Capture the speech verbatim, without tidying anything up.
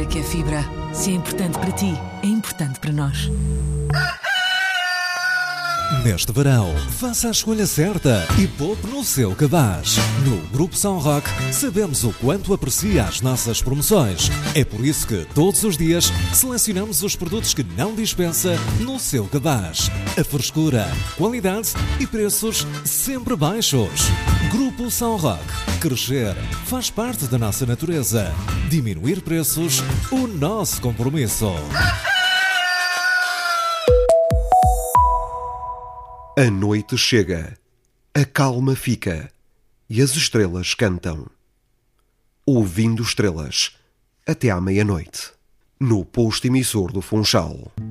Fibra que é fibra. Se é importante para ti, é importante para nós. Neste verão, faça a escolha certa e poupe no seu cabaz. No Grupo São Roque, sabemos o quanto aprecia as nossas promoções. É por isso que, todos os dias, selecionamos os produtos que não dispensa no seu cabaz. A frescura, qualidade e preços sempre baixos. Grupo São Roque. Crescer faz parte da nossa natureza. Diminuir preços, o nosso compromisso. A noite chega, a calma fica e as estrelas cantam. Ouvindo estrelas, até à meia-noite, no posto emissor do Funchal.